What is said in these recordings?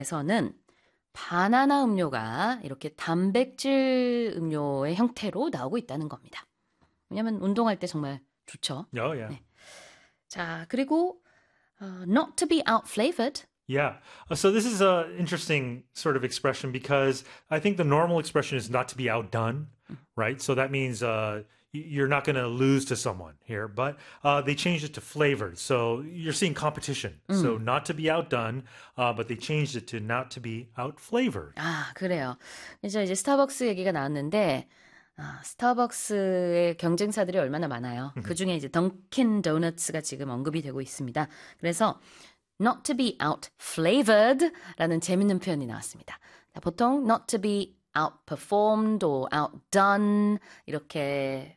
에서는 바나나 음료가 이렇게 단백질 음료의 형태로 나오고 있다는 겁니다. 왜냐하면 운동할 때 정말 좋죠. Oh, yeah. 네. 자, 그리고 not to be outflavored. Yeah. So this is a interesting sort of expression because I think the normal expression is not to be outdone, right? So that means you're not going to lose to someone here, but they changed it to flavored. So you're seeing competition. So not to be outdone, but they changed it to not to be outflavored. 아, 그래요. 그래서 이제 스타벅스 얘기가 나왔는데 스타벅스의 경쟁사들이 얼마나 많아요. 그중에 이제 던킨 도너츠가 지금 언급이 되고 있습니다. 그래서 not to be outflavored 라는 재밌는 표현이 나왔습니다. 보통 not to be outperformed or outdone 이렇게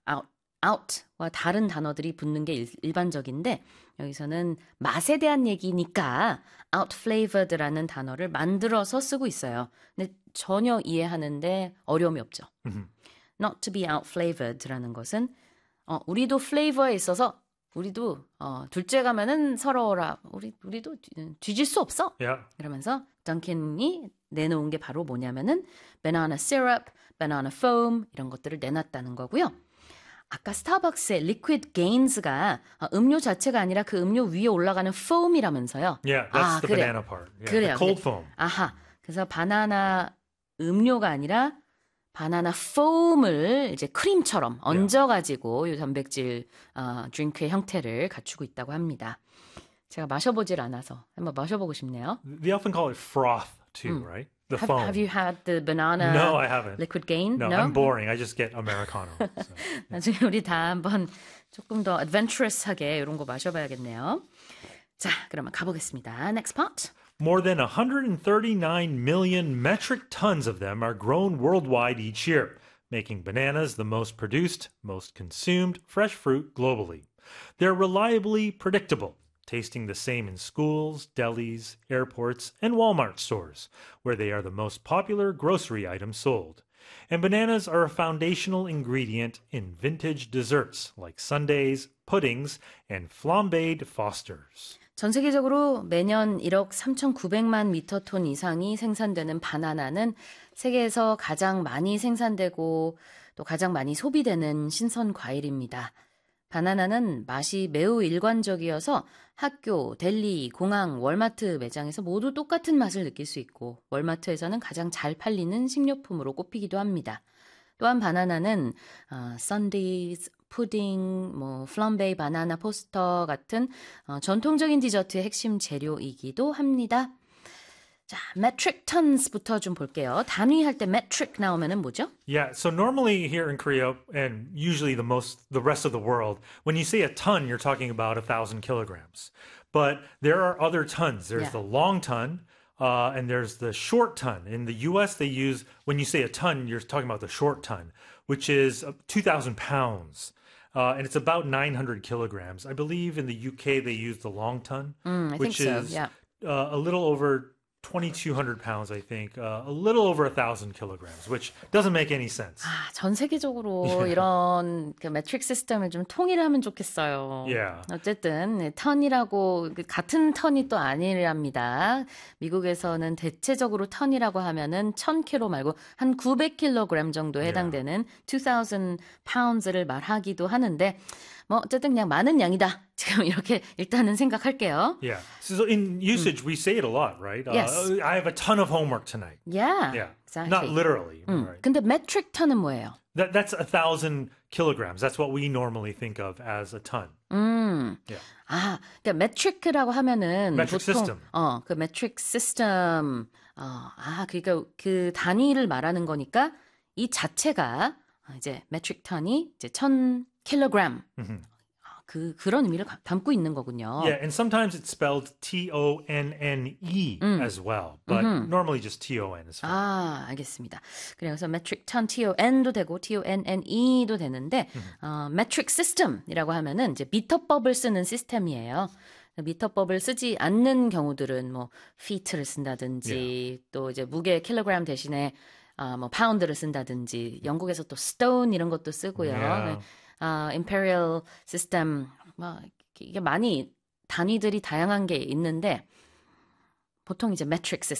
out와 다른 단어들이 붙는 게 일반적인데 여기서는 맛에 대한 얘기니까 outflavored라는 단어를 만들어서 쓰고 있어요. 근데 전혀 이해하는데 어려움이 없죠. not to be outflavored라는 것은 우리도 플레이버에 있어서 우리도 둘째 가면은 서러워라. 우리도 뒤질 수 없어. Yeah. 그러면서 던킨이 내놓은 게 바로 뭐냐면은 banana syrup, banana foam 이런 것들을 내놨다는 거고요. 아까 스타벅스의 liquid gains가 음료 자체가 아니라 그 음료 위에 올라가는 foam이라면서요. Yeah, that's the 그래요. banana part. Yeah, 그래요. the cold foam. 아하. 그래서 바나나 음료가 아니라 바나나 foam을 이제 크림처럼 얹어가지고 이 단백질 드링크의 형태를 갖추고 있다고 합니다. 제가 마셔보질 않아서 한번 마셔보고 싶네요. They often call it froth too, right? The foam. Have you had the banana No, I haven't. liquid gain? No, I'm boring. I just get Americano. So. 나중에 우리 다 한번 조금 더 adventurous하게 이런 거 마셔봐야겠네요. 자, 그러면 가보겠습니다. Next part. More than 139 million metric tons of them are grown worldwide each year, making bananas the most produced, most consumed fresh fruit globally. They're reliably predictable, tasting the same in schools, delis, airports, and Walmart stores, where they are the most popular grocery items sold. And bananas are a foundational ingredient in vintage desserts like sundaes, puddings, and flambéed Fosters. 전 세계적으로 매년 1억 3,900만 미터톤 이상이 생산되는 바나나는 세계에서 가장 많이 생산되고 또 가장 많이 소비되는 신선 과일입니다. 바나나는 맛이 매우 일관적이어서 학교, 델리, 공항, 월마트 매장에서 모두 똑같은 맛을 느낄 수 있고 월마트에서는 가장 잘 팔리는 식료품으로 꼽히기도 합니다. 또한 바나나는 sundaes, 푸딩, 플럼베이 바나나 포스터 같은 전통적인 디저트의 핵심 재료이기도 합니다. 자, metric tons부터 좀 볼게요. 단위 할 때 metric 나오면은 뭐죠? Yeah, so normally here in Korea and usually the rest of the world, when you say a ton, you're talking about 1,000 kilograms. But there are other tons. There's the long ton, and there's the short ton. In the U.S., they use, when you say a ton, you're talking about the short ton, which is 2,000 pounds. And it's about 900 kilograms. I believe in the UK, they use the long ton, which is a little over 2,200 pounds, I think. A little over 1,000 kilograms, which doesn't make any sense. 전 세계적으로 이런 그 매트릭 시스템을 좀 통일하면 좋겠어요. Yeah. 어쨌든 턴이라고 같은 턴이 또 아니랍니다. 미국에서는 대체적으로 턴이라고 하면은 1,000kg 말고 한 900kg 정도에 해당되는 2,000 pounds를 말하기도 하는데 어쨌든 그냥 많은 양이다. 지금 이렇게 일단은 생각할게요. Yeah. So in usage, we say it a lot, right? Yes. I have a ton of homework tonight. Yeah. Yeah. Exactly. Not literally. Right. 근데 metric ton은 뭐예요? That's 1,000 kilograms. That's what we normally think of as a ton. Yeah. 그러니까 metric라고 하면은 Metric 보통 system. 그 metric system. 그러니까 그 단위를 말하는 거니까 이 자체가 이제 metric ton이 이제 1,000kg. 그런 의미를 담고 있는 거군요. Yeah, and sometimes it's spelled T-O-N-N-E as well, but normally just T-O-N is fine. 알겠습니다. 그래서 metric ton, T-O-N도 되고 T-O-N-N-E도 되는데 metric system이라고 하면은 이제 미터법을 쓰는 시스템이에요. 미터법을 쓰지 않는 경우들은 feet를 쓴다든지 또 이제 무게 킬로그램 대신에 파운드를 쓴다든지 영국에서 또 stone 이런 것도 쓰고요. Yeah. imperial system 이게 많이 단위들이 다양한 게 있는데 보통 이제 metric